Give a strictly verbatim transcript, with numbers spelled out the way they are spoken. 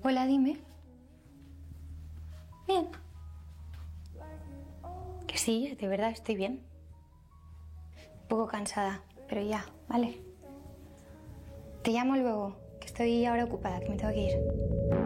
Hola, dime. Bien. Que sí, de verdad estoy bien. Un poco cansada, pero ya, vale. Te llamo luego, que estoy ahora ocupada, que me tengo que ir.